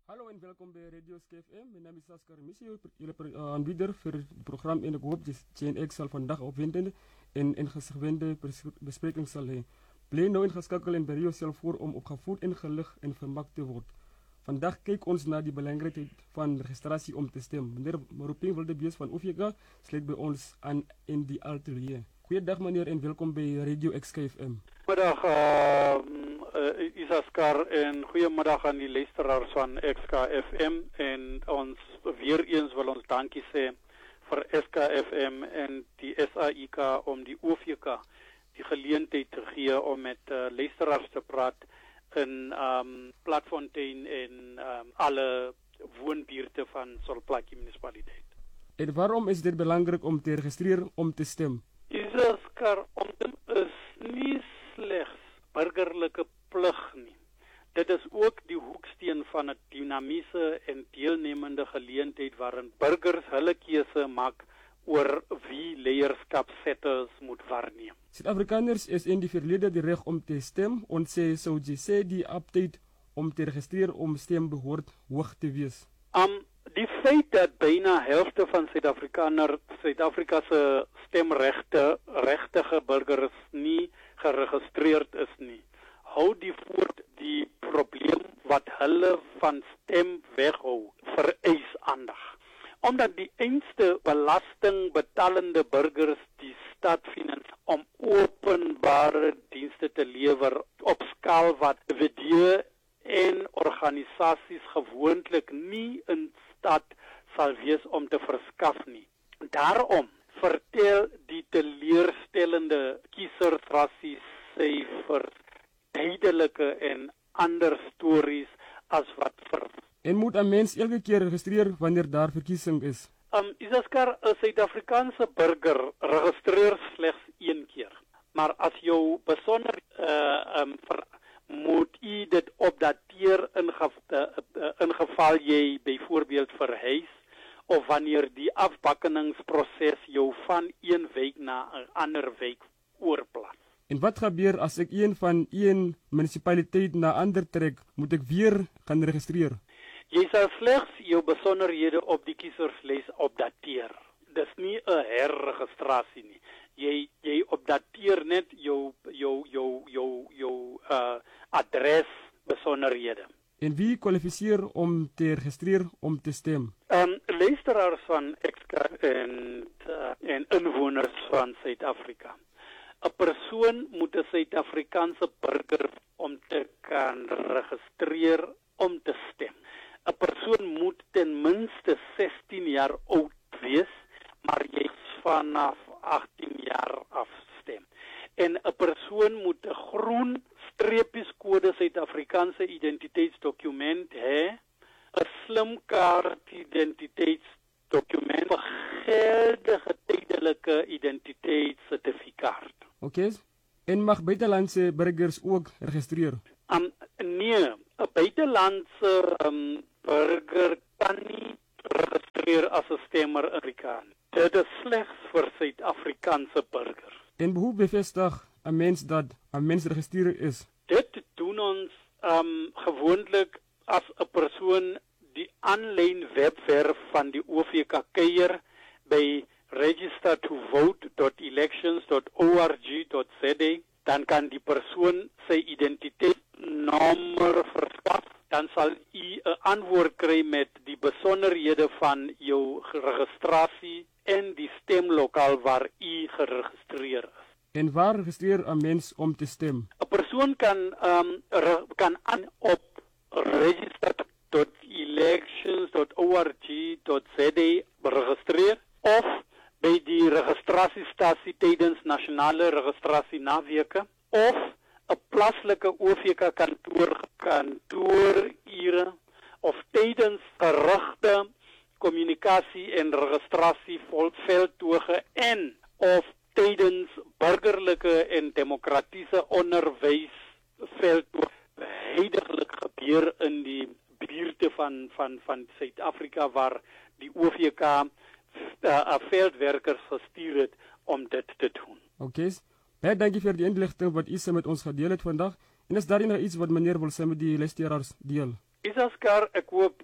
Hallo en welkom bij Radio SKFM. Mijn naam is Askar Missie, jullie aanbieder voor het programma. En ik hoop dat JNX zal vandaag opwindende en ingewende bespreking zal hebben. Blijf nou ingeschakeld en bereid jezelf voor om opgevoed, ingelicht en vermaakt te worden. Vandaag kijken ons naar die belangrijkheid van registratie om te stemmen. Meneer Maroeping Wildebeest van OVK sluit bij ons aan in die atelier. Goeiedag meneer en welkom bij Radio SKFM. Goedemiddag Isaskar en goedemiddag aan die luisteraars van XKFM en ons weer eens wil ons dankie sê vir SKFM en die SAIK om die OVK die geleentheid te gee om met luisteraars te praat in Platfontein en alle woonbuurte van Solplaatje munisipaliteit. En waarom is dit belangrijk om te registreren om te stemmen? Isaskar, om te is nie slegs burgerlike plig nie. Dit is ook die hoeksteen van 'n dinamiese en deelnemende geleentheid waarin burgers hulle keuse maak oor wie leierskapsetters moet waarneem. Suid-Afrikaners is in die verlede die reg om te stem. Ons sou sê die update om te registreren om stem behoort hoog te wees. Die feit dat bijna helfte van Suid-Afrika se stemregtige burgers nie geregistreerd is nie, hou die voort die probleem wat hulle van stem weghou vereis aandag. Omdat die einste belastingbetalende burgers die stad finansier om openbare dienste te lewer op skaal wat individue en organisasies gewoonlik nie in staat sal wees om te verskaf nie. Daarom vertel die teleurstellende kiesersrassiesyfers duidelike en ander stories as wat En moet 'n mens elke keer registreer wanneer daar verkiesing is? Isaskar, 'n Suid-Afrikaanse burger registreer slegs een keer. Maar as jou besonder moet u dit opdateer in geval jy byvoorbeeld verhuis of wanneer die afbakkeningsproses jou van een week na 'n ander week oorplaas. En wat gebeur as ek van een munisipaliteit na ander trek, moet ek weer gaan registreer? Jy sal slegs jou besonderhede op die kieserslys opdateer. Dis nie 'n herregistrasie nie. Jy opdateer net jou adres besonderhede. En wie kwalifiseer om te registreer om te stem? Luisteraars van XK en inwoners van Suid-Afrika. 'n Persoon moet 'n Suid-Afrikaanse burger om te kan registreer om te stem. 'n Persoon moet ten minste 16 jaar oud wees, maar jy vanaf 18 jaar af stem. En 'n persoon moet 'n groen streepieskode Suid-Afrikaanse identiteitsdokument hê, 'n slimkaart identiteitsdokument, 'n geldige tydelike identiteitssertifikaat. Okay. En mag buitelandse burgers ook registreer? Nee, 'n buitelandse burger kan nie registreer as 'n stemmer in Afrika. Dit is slegs vir Suid-Afrikaanse burgers. En hoe bevestig 'n mens dat 'n mens geregistreer is? Dit doen ons gewoonlik as 'n persoon die aanlyn webwerf van die OVK kuier by register2vote.elections.org.za, dan kan die persoon sy identiteitsnommer verskaf. Dan sal u 'n antwoord kry met die besonderhede van jou registrasie en die stemlokaal waar u geregistreer is. En waar registreer 'n mens om te stem? 'n Persoon kan aan op register.elections.org.za registreer of by die registrasiestasie tydens nasionale registrasienaweke of 'n plaaslike OVK kantoorure of tydens gerigte kommunikasie en registrasie veldtoge en of tydens burgerlike en demokratiese onderwys veldtoge heidaglik gebeur in die buurte van Suid-Afrika waar die OVK veldwerkers gestuur het om dit te doen. Okay. Baie dankie vir die inligting wat u met ons gedeel het vandag. En is daar nog iets wat meneer wil sê met die luisteraars deel? Isaskar, ek hoop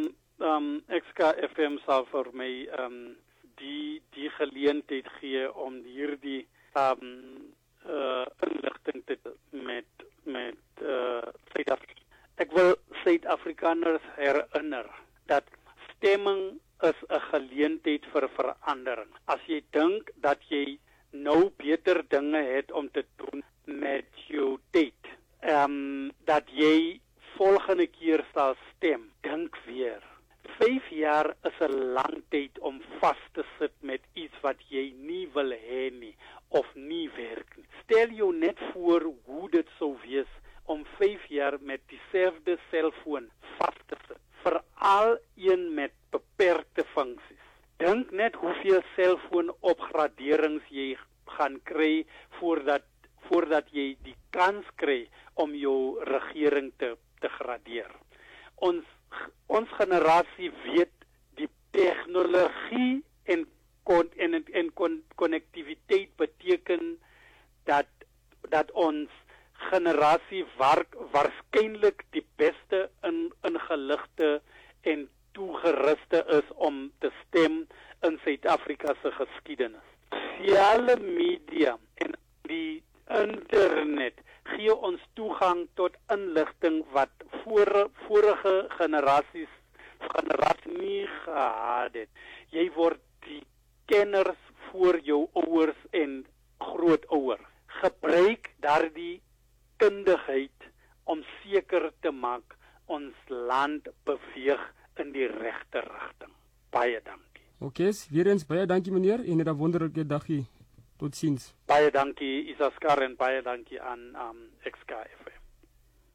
XKFM sal vir my die geleentheid gee om hierdie inligting met Suid-Afrika. Ek wil Suid-Afrikaners herinner dat stemming is 'n geleentheid vir verandering. As jy dink dat jy nou beter dinge het om te doen met jou tyd, dat jy volgende keer sal stem, dink weer. 5 jaar is 'n lang tyd om vas te sit met iets wat jy nie wil hê nie of nie werk nie. Stel jou net voor hoe dit sou wees om 5 jaar met dieselfde selfoon vas te sit, veral een met beperkte funksies. Dink net hoeveel selfoon-opgraderings jy gaan kry voordat jy die kans kry om jou regering te gradeer. Ons generasie weet die tegnologie en konnektiwiteit beteken dat ons generasie waarskynlik die beste ingeligte en toegeruste is om te stem in Suid-Afrika se geskiedenis. Sosiale media en die internet gee ons toegang tot inligting wat vorige generasies nie gehad het. Jy word die kenners voor jou ouers en grootouers. Gebruik daardie kundigheid om seker te maak ons land beweeg in die regte rigting. Baie dankie. Okay, weer eens baie dankie meneer en 'n wonderlike dagie. Tot ziens. Baie dankie Isaskar en baie dankie aan XKF.